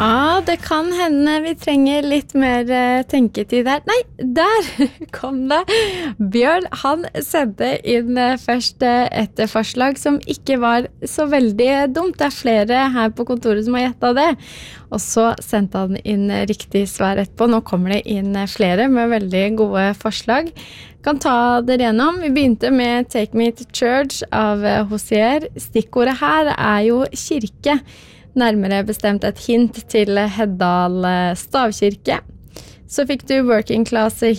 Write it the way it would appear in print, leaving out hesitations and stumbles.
Ja, det kan hende vi trenger litt mer tenketid der. Nei, der kom det. Bjørn, han sendte inn først et forslag som ikke var så veldig dumt. Det flere her på kontoret som har gjettet det. Og så sendte han inn riktig svar etterpå. Nå kommer det inn flere med veldig gode forslag. Kan ta dere gjennom. Vi begynte med Take Me to Church av Hosier. Stikkordet her jo kirke. Nærmere bestemt et hint til Heddal stavkirke. Så fikk du Working Class